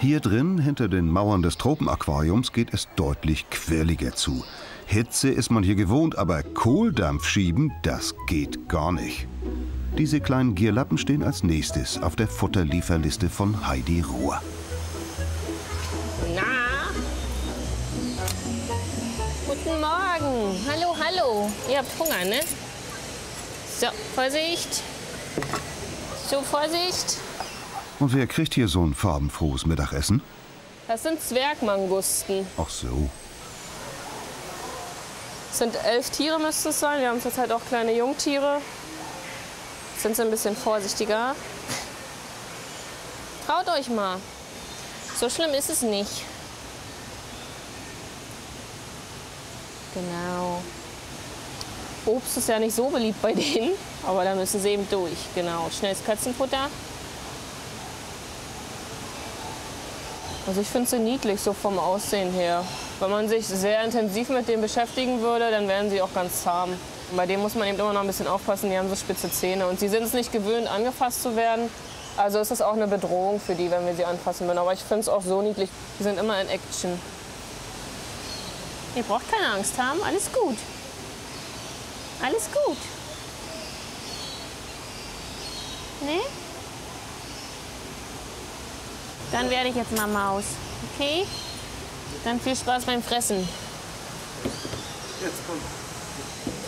Hier drin, hinter den Mauern des Tropenaquariums, geht es deutlich quirliger zu. Hitze ist man hier gewohnt, aber Kohldampf schieben, das geht gar nicht. Diese kleinen Gierlappen stehen als nächstes auf der Futterlieferliste von Heidi Ruhr. Na? Guten Morgen. Hallo, hallo. Ihr habt Hunger, ne? So, Vorsicht. So, Vorsicht. Und wer kriegt hier so ein farbenfrohes Mittagessen? Das sind Zwergmangusten. Ach so. Es sind 11 Tiere, müsste es sein. Wir haben zurzeit auch kleine Jungtiere. Sind sie ein bisschen vorsichtiger. Traut euch mal. So schlimm ist es nicht. Genau. Obst ist ja nicht so beliebt bei denen, aber da müssen sie eben durch. Genau. Schnelles Katzenfutter. Also ich finde sie niedlich, so vom Aussehen her. Wenn man sich sehr intensiv mit denen beschäftigen würde, dann wären sie auch ganz zahm. Bei denen muss man eben immer noch ein bisschen aufpassen, die haben so spitze Zähne. Und sie sind es nicht gewöhnt, angefasst zu werden. Also ist es auch eine Bedrohung für die, wenn wir sie anfassen würden. Aber ich finde es auch so niedlich. Die sind immer in Action. Ihr braucht keine Angst haben, alles gut. Alles gut. Ne? Dann werde ich jetzt mal Maus. Okay? Dann viel Spaß beim Fressen. Jetzt kommt.